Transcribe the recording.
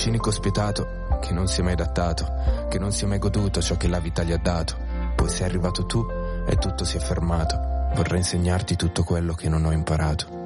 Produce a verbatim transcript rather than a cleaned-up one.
cinico spietato, che non si è mai adattato, che non si è mai goduto ciò che la vita gli ha dato. Poi sei arrivato tu e tutto si è fermato. Vorrei insegnarti tutto quello che non ho imparato.